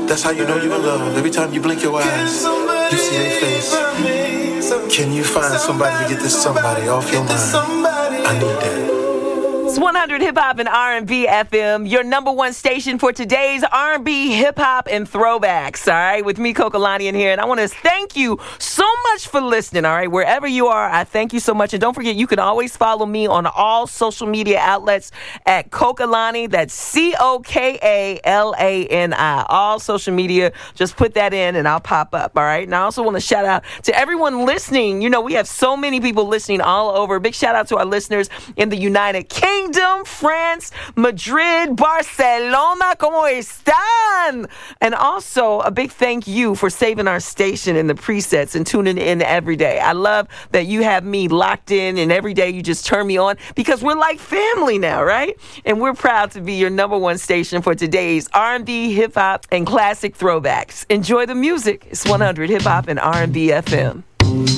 That's how you know you're in love. Every time you blink your eyes, you see their face. Can you find somebody to get this somebody off your mind? I need that. It's 100 Hip Hop and R&B FM, your number one station for today's R&B, hip hop, and throwbacks. All right, with me, Kokalani, in here, and I want to thank you so much for listening. All right, wherever you are, I thank you so much, and don't forget, you can always follow me on all social media outlets at Kokalani. That's Kokalani. All social media, just put that in, and I'll pop up. All right, and I also want to shout out to everyone listening. You know, we have so many people listening all over. Big shout out to our listeners in the United Kingdom, France, Madrid, Barcelona, ¿cómo están? And also a big thank you for saving our station in the presets and tuning in every day. I love that you have me locked in, and every day you just turn me on because we're like family now, right? And we're proud to be your number one station for today's R&B, hip hop, and classic throwbacks. Enjoy the music. It's 100 Hip Hop and R&B FM.